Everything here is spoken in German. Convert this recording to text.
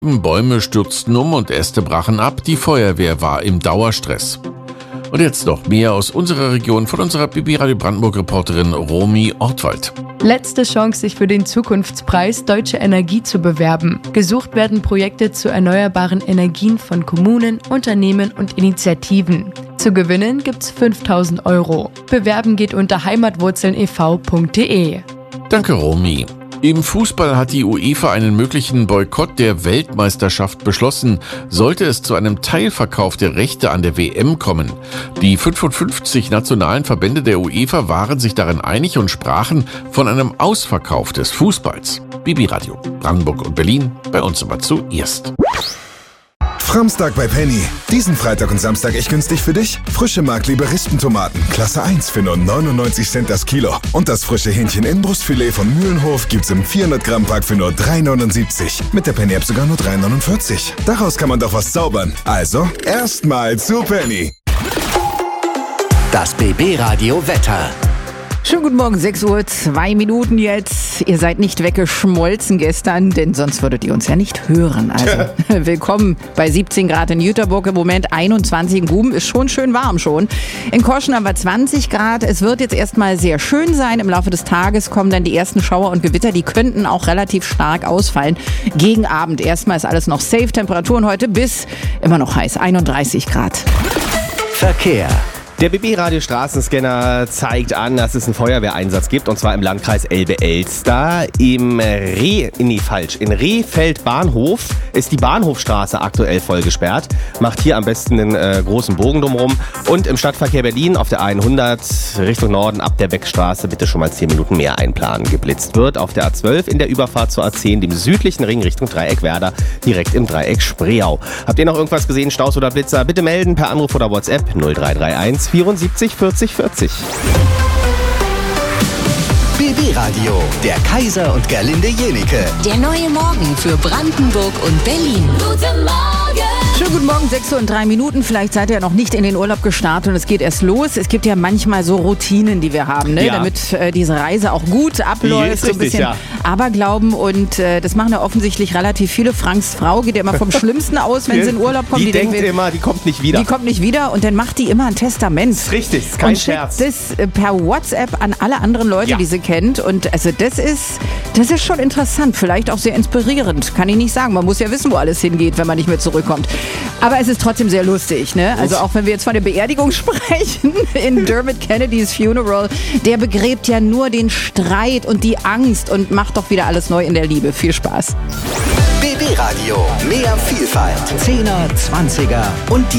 Bäume stürzten um und Äste brachen ab. Die Feuerwehr war im Dauerstress. Und jetzt noch mehr aus unserer Region von unserer BB Radio Brandenburg-Reporterin Romy Ortwald. Letzte Chance, sich für den Zukunftspreis Deutsche Energie zu bewerben. Gesucht werden Projekte zu erneuerbaren Energien von Kommunen, Unternehmen und Initiativen. Zu gewinnen gibt's 5.000 €. Bewerben geht unter heimatwurzeln.ev.de. Danke, Romy. Im Fußball hat die UEFA einen möglichen Boykott der Weltmeisterschaft beschlossen, sollte es zu einem Teilverkauf der Rechte an der WM kommen. Die 55 nationalen Verbände der UEFA waren sich darin einig und sprachen von einem Ausverkauf des Fußballs. BB Radio, Brandenburg und Berlin, bei uns aber zuerst. Framstag bei Penny. Diesen Freitag und Samstag echt günstig für dich? Frische Marktliebe Rispentomaten, Klasse 1 für nur 99 Cent das Kilo. Und das frische Hähnchen-Innenbrustfilet von Mühlenhof gibt's im 400-Gramm-Pack für nur 3,79. Mit der Penny-App sogar nur 3,49. Daraus kann man doch was zaubern. Also, erstmal zu Penny. Das BB Radio Wetter. Schönen guten Morgen, 6 Uhr, 2 Minuten jetzt. Ihr seid nicht weggeschmolzen gestern, denn sonst würdet ihr uns ja nicht hören. Also willkommen bei 17 Grad in Jüterburg, im Moment 21 in Guben, ist schon schön warm schon. In Korschen haben wir 20 Grad. Es wird jetzt erstmal sehr schön sein. Im Laufe des Tages kommen dann die ersten Schauer und Gewitter, die könnten auch relativ stark ausfallen. Gegen Abend erstmal ist alles noch safe. Temperaturen heute bis immer noch heiß, 31 Grad. Verkehr. Der BB-Radio-Straßenscanner zeigt an, dass es einen Feuerwehreinsatz gibt, und zwar im Landkreis Elbe-Elster. In Rehfeld Bahnhof ist die Bahnhofstraße aktuell voll gesperrt. Macht hier am besten einen großen Bogen drumherum. Und im Stadtverkehr Berlin auf der 100 Richtung Norden ab der Beckstraße bitte schon mal 10 Minuten mehr einplanen. Geblitzt wird auf der A12 in der Überfahrt zur A10, dem südlichen Ring Richtung Dreieck Werder, direkt im Dreieck Spreeau. Habt ihr noch irgendwas gesehen, Staus oder Blitzer? Bitte melden per Anruf oder WhatsApp 0331 74 40 40. BB Radio, der Kaiser und Gerlinde Jenike. Der neue Morgen für Brandenburg und Berlin. Guten Morgen! Schönen guten Morgen, 6 Uhr und 3 Minuten. Vielleicht seid ihr ja noch nicht in den Urlaub gestartet und es geht erst los. Es gibt ja manchmal so Routinen, die wir haben, ne? Ja. Damit diese Reise auch gut abläuft. So ein bisschen ja. Aberglauben, und das machen ja offensichtlich relativ viele. Franks Frau geht ja immer vom Schlimmsten aus, wenn sie in Urlaub kommt. Die denkt immer, die kommt nicht wieder. Die kommt nicht wieder, und dann macht die immer ein Testament. Das ist richtig, das ist kein und Scherz. schickt das per WhatsApp an alle anderen Leute, Ja. die sie kennt. Und also das ist schon interessant, vielleicht auch sehr inspirierend. Kann ich nicht sagen. Man muss ja wissen, wo alles hingeht, wenn man nicht mehr zurückkommt. Aber es ist trotzdem sehr lustig, ne? Also auch wenn wir jetzt von der Beerdigung sprechen, in Dermot Kennedys Funeral, der begräbt ja nur den Streit und die Angst und macht doch wieder alles neu in der Liebe. Viel Spaß. BB Radio, mehr Vielfalt. 10er, 20er und die